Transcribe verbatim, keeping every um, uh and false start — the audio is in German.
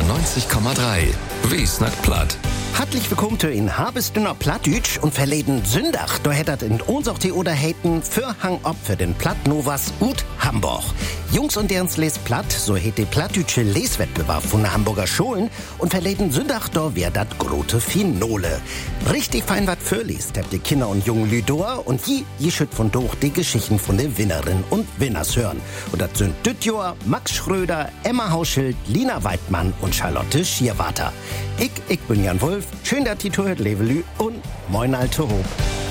neunzig Komma drei. Wie snackt platt? Hartlich willkommen zu in Habesdünner Plattdütsch und verleden Sündach. Da hättet in unser oder hätten für Hang ob für den Plattnovas ut Hamburg. Jungs und derens les Platt, so hätt die Plattdütsche Leswettbewerb von der Hamburger Schulen und verleden Sündach da wär dat grote Finole. Richtig fein wat für liest, habt die Kinder und jungen Lüdor und je, je schütt von durch die Geschichten von den Winnerinnen und Winners hören. Und dat sind Dütjor, Max Schröder, Emma Hauschild, Lina Weidmann und Charlotte Schierwater. Ich, ich bin Jan Wolf. Schön, dass die Tour hört, Levelü und moin alte Hob.